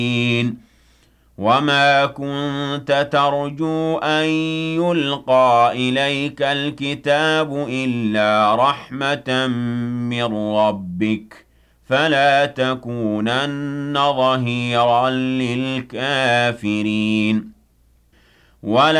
وَمَا كُنتَ تَرْجُو أَن يُلْقَىٰ إِلَيْكَ الْكِتَابُ إِلَّا رَحْمَةً مِّن رَّبِّكَ فَلَا تَكُونَنَّ ظَهِيرًا لِّلْكَافِرِينَ